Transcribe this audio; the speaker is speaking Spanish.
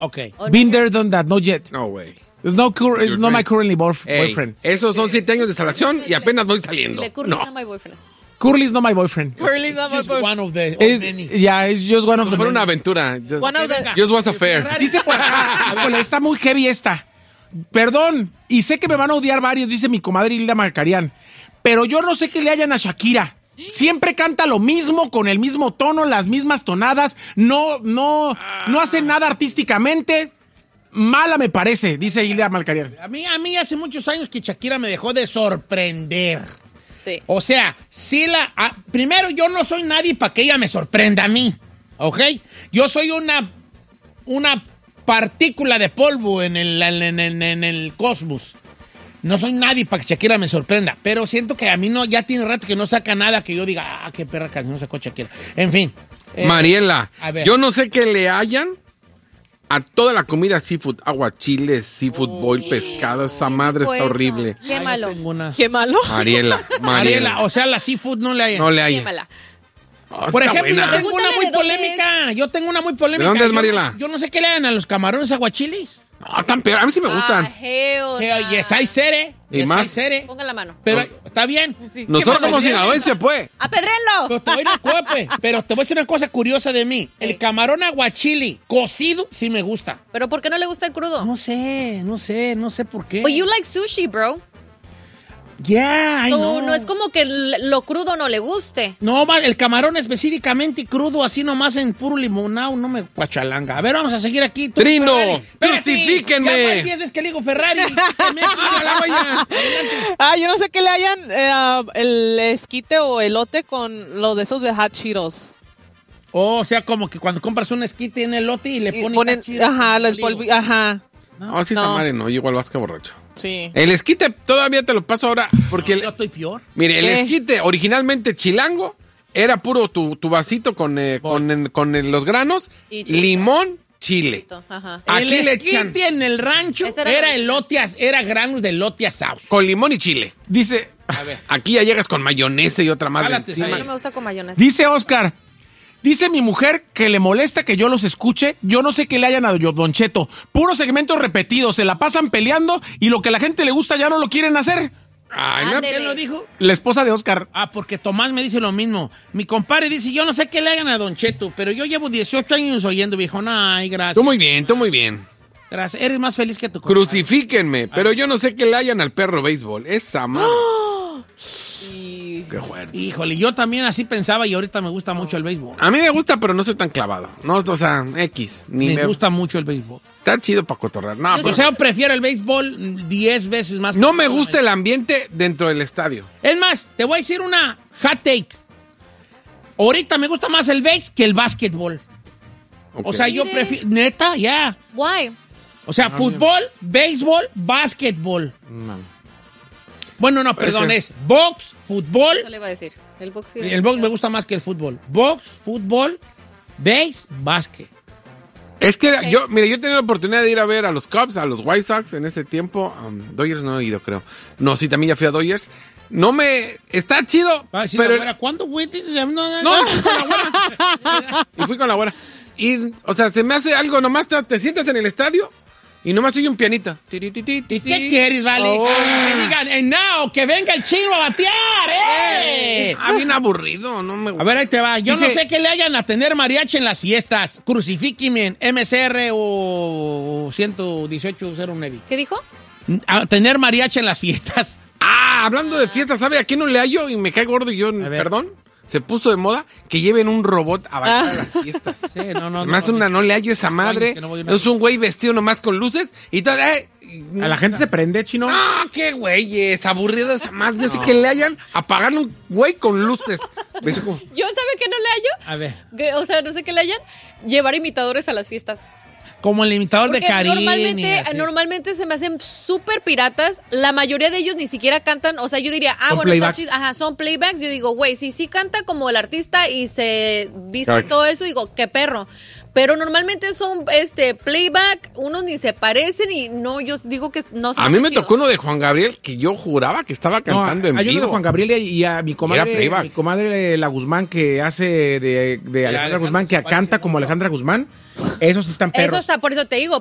Ok. Been there, done that, not yet. No, güey. It's not my currently boyfriend. Esos son 7 años de salación y apenas voy saliendo. Curly's not my boyfriend. Curly's not my boyfriend. Curly's not my Just boyfriend. one of the many. Yeah, it's just one of the Fue many. una aventura. Venga. Just was a fair. Dice por acá, híjole, está muy heavy esta. Perdón, y sé que me van a odiar varios, dice mi comadre Hilda Marcarián, pero yo no sé qué le hayan a Shakira. Siempre canta lo mismo, con el mismo tono, las mismas tonadas, no hace nada artísticamente. Mala me parece, dice Hilda Marcarián. A mí hace muchos años que Shakira me dejó de sorprender. Sí. O sea, primero, yo no soy nadie para que ella me sorprenda a mí, ¿ok? Yo soy una partícula de polvo en el cosmos. No soy nadie para que Shakira me sorprenda, pero siento que a mí ya tiene rato que no saca nada que yo diga, qué perra canción sacó Shakira. En fin. Mariela, a ver. yo no sé qué le hayan a toda la comida seafood, aguachiles, seafood boil, pescado, esa madre está horrible. Qué malo. Tengo unas- Qué malo. Mariela. O sea, la seafood no le hay. No le Qué hay. mala. Por ejemplo, yo tengo una Pregúntale muy de dónde polémica. Yo tengo una muy polémica. ¿De dónde es, Yo- Mariela? Yo no sé qué le hagan a los camarones aguachilis. No, tan peor. A mí sí me gustan. Yes, I said it. ¿Y Yes, más? I said it. Ponga la mano. Pero está bien. Nosotros como sinaloense, pues. ¡Apedréenlo! Pero te voy a pero te voy a decir una cosa curiosa de mí. El camarón aguachili cocido sí me gusta. ¿Pero por qué no le gusta el crudo? No sé por qué. But you like sushi, bro. Yeah, I So, know. no es como que lo crudo no le guste. No, el camarón específicamente crudo, así nomás en puro limonado, no me guachalanga. A ver, vamos a seguir aquí. Tú, Trino, Ferrari. Espérate, crucifíquenme. Ya van 10 veces que le digo Ferrari. Que me ponga la valla. Adelante. Yo no sé qué le hayan el esquite o elote con los de esos de Hot Cheetos. O sea, como que cuando compras un esquite en el lote y le Y ponen... el polvo, ajá. No, sí está No. madre, no. Yo igual vas que borracho. Sí. El esquite todavía te lo paso ahora. Porque, Yo estoy peor. mire, el ¿Qué? esquite originalmente chilango era puro tu vasito con los granos, Y chile. limón, chile. Ajá. Aquí El le echan esquite en el rancho Ese era era el- elote, era granos de elote asados. con limón y chile. Dice Aquí ya llegas con mayonesa y otra más Jálate, encima. No me gusta con mayonesa. Dice Oscar, dice mi mujer que le molesta que yo los escuche. Yo no sé qué le hayan a Don Cheto. Puros segmentos repetidos, se la pasan peleando y lo que a la gente le gusta ya no lo quieren hacer. Ay, no, Ándele. ¿Quién lo dijo? La esposa de Oscar. Porque Tomás me dice lo mismo. Mi compadre dice, yo no sé qué le hagan a Don Cheto, pero yo llevo 18 años oyendo, viejo. Ay, gracias. tú muy bien, tú muy bien. Gracias. Eres más feliz que tu compadre. Crucifíquenme, pero yo no sé qué le hayan al perro béisbol. Esa madre. Y Qué fuerte. Híjole, yo también así pensaba y ahorita me gusta mucho el béisbol. A mí me gusta, pero no soy tan clavado. No, o sea, X. Ni Me me gusta mucho el béisbol. Está chido para cotorrear. No, O sea, prefiero el béisbol 10 veces más. no me gusta el ambiente dentro del estadio. Es más, te voy a decir una hot take. Ahorita me gusta más el béis que el básquetbol. Ok. O sea, yo prefiero... Neta, ya. Why? O sea, fútbol, béisbol, básquetbol. Bueno, no, perdón, Ese- es box, fútbol. Eso le iba a decir. El box. El box me gusta más que el fútbol. Box, fútbol, béis, básquet. Es que yo he tenido la oportunidad de ir a ver a los Cubs, a los White Sox en ese tiempo. Dodgers no he ido, creo. No, sí, también ya fui a Dodgers. No me... Está chido, Va a decir pero... la güera, ¿cuándo, güey? No, fui con la güera. Y fui con la güera. Y, o sea, se me hace algo, nomás te sientas en el estadio y nomás oye un pianito. ¿Y qué quieres, vale? Oh. Que digan, now, que venga el chino a batear, ¡eh! Bien aburrido, no me gusta. A ver, ahí te va. Yo Dice- no sé qué le hayan a tener mariachi en las fiestas. Crucifíquenme, MCR o 11809. ¿Qué dijo? A tener mariachi en las fiestas. Hablando de fiestas, ¿sabe a quién no le hallo? Y me cae gordo y yo, ver. perdón, se puso de moda que lleven un robot a bailar a las fiestas. Sí, no. Se me hace no le hallo esa madre. que no voy a una- Es un güey vestido nomás con luces y todo. A la gente se prende, chino. No, qué güey, es aburrido esa madre. Yo sé que le hayan a pagarle un güey con luces. ¿Ves cómo? ¿Yo sabe que no le hallo? A ver. O sea, no sé qué le hayan. Llevar imitadores a las fiestas. Como el imitador de Porque Karin. y así. normalmente se me hacen súper piratas. La mayoría de ellos ni siquiera cantan. O sea, yo diría, Son bueno, está playbacks. chido. Ajá, son playbacks. Yo digo, güey, si sí canta como el artista y se viste Correcto. todo eso, digo, qué perro. Pero normalmente son playback, unos ni se parecen y no, yo digo que no se A mí me chido. tocó uno de Juan Gabriel que yo juraba que estaba cantando en hay uno vivo. de Juan Gabriel y a mi Era comadre, playback. La Guzmán que hace de Alejandra Guzmán, que Alejandra canta como Guzmán, Alejandra Guzmán. Esos sí están perros. Eso está, por eso te digo,